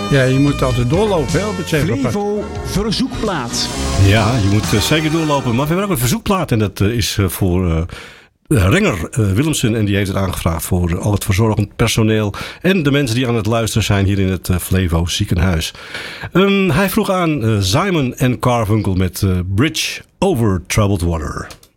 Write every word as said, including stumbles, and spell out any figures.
Ja, je moet altijd doorlopen hè, op het Centralpark. Flevo verzoekplaat. Ja, je moet uh, zeker doorlopen. Maar we hebben ook een verzoekplaat. En dat uh, is uh, voor uh, Renger uh, Willemsen. En die heeft het aangevraagd voor uh, al het verzorgend personeel. En de mensen die aan het luisteren zijn hier in het uh, Flevo ziekenhuis. Um, hij vroeg aan uh, Simon en Carfunkel met uh, Bridge Over Troubled Water.